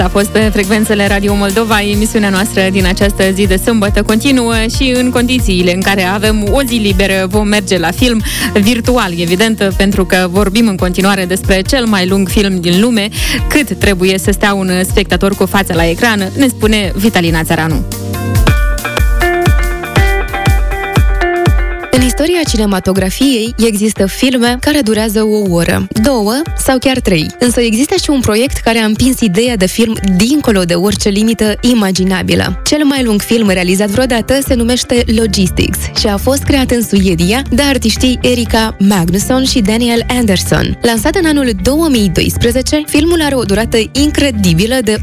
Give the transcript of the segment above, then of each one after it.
a fost pe frecvențele Radio Moldova. Emisiunea noastră din această zi de sâmbătă continuă și în condițiile în care avem o zi liberă vom merge la film virtual, evident, pentru că vorbim în continuare despre cel mai lung film din lume. Cât trebuie să stea un spectator cu fața la ecran, ne spune Vitalina Țăranu. În istoria cinematografiei există filme care durează o oră, 2 sau chiar 3. Însă există și un proiect care a împins ideea de film dincolo de orice limită imaginabilă. Cel mai lung film realizat vreodată se numește Logistics și a fost creat în Suedia de artiștii Erika Magnusson și Daniel Anderson. Lansat în anul 2012, filmul are o durată incredibilă de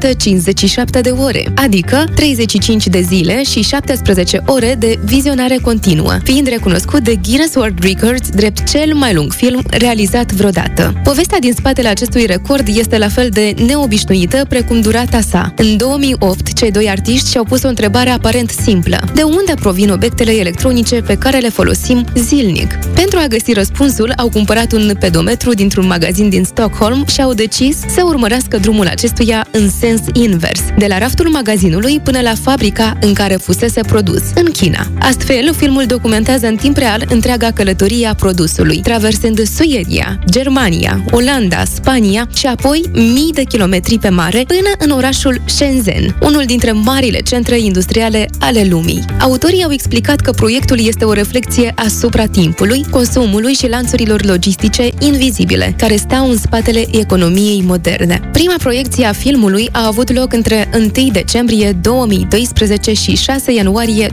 857 de ore, adică 35 de zile și 17 ore de vizionare continuă, fiind recunoscut de Guinness World Records drept cel mai lung film realizat vreodată. Povestea din spatele acestui record este la fel de neobișnuită precum durata sa. În 2008, cei doi artiști și-au pus o întrebare aparent simplă. De unde provin obiectele electronice pe care le folosim zilnic? Pentru a găsi răspunsul, au cumpărat un pedometru dintr-un magazin din Stockholm și au decis să urmărească drumul acestuia în sens invers, de la raftul magazinului până la fabrica în care fusese produs, în China. Astfel, filmul documentează în timp real întreaga călătorie a produsului, traversând Suedia, Germania, Olanda, Spania și apoi mii de kilometri pe mare până în orașul Shenzhen, unul dintre marile centre industriale ale lumii. Autorii au explicat că proiectul este o reflecție asupra timpului, consumului și lanțurilor logistice invizibile, care stau în spatele economiei moderne. Prima proiecție a filmului a avut loc între 1 decembrie 2012 și 6 ianuarie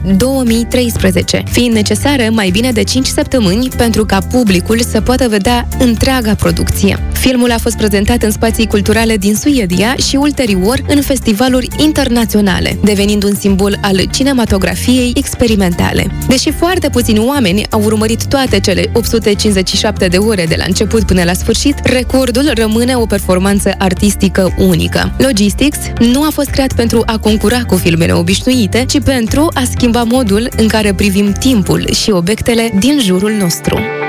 2013, fiind necesară mai bine de 5 săptămâni pentru ca publicul să poată vedea întreaga producție. Filmul a fost prezentat în spații culturale din Suedia și ulterior în festivaluri internaționale, devenind un simbol al cinematografiei experimentale. Deși foarte puțini oameni au urmărit toate cele 857 de ore de la început până la sfârșit, recordul rămâne o performanță artistică unică. Logistics nu a fost creat pentru a concura cu filmele obișnuite, ci pentru a schimba modul în care privim timpul și obiectele din jurul nostru.